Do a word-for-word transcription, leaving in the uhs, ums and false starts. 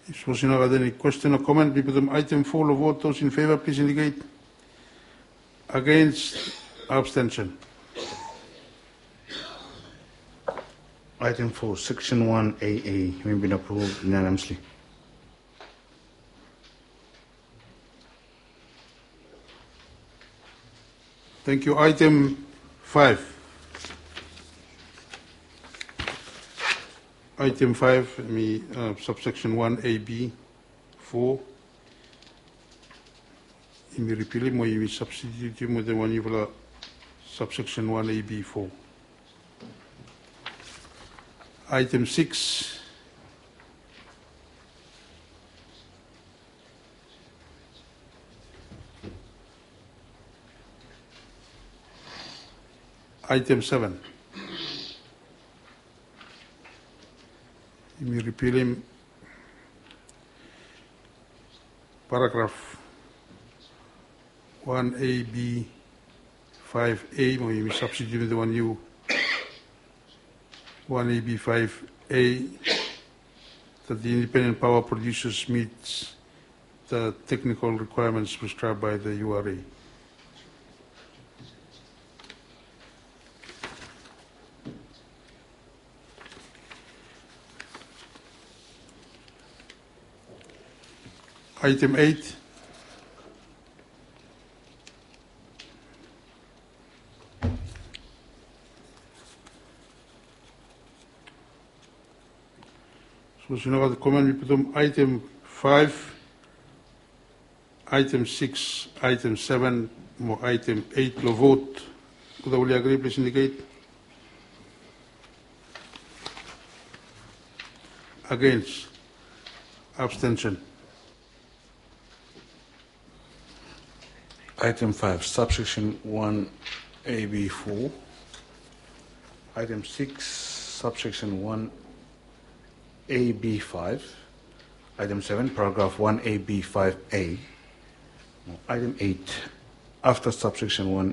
If was not any question or comment, we put them item four of vote. Those in favour, please indicate. Against, abstention. Item four, Section one A A, may been approved unanimously. Thank you. Item five. Item five, me uh, subsection one A B four. Imi repeal mo imi substitute mo the one you subsection one A B four. Item six. Item seven. Imi repeal him paragraph one A B five A mo imi substitute the one you one A B five A that the independent power producers meets the technical requirements prescribed by the U R A. Item eight. So, you know, the comment we put on item five, item six, item seven, more item eight, lo vote. Could I really agree, please indicate. Against, abstention. Item five, subsection one A B four. Item six, subsection one A B five. Item seven, paragraph one A B five A. Item eight, after subsection one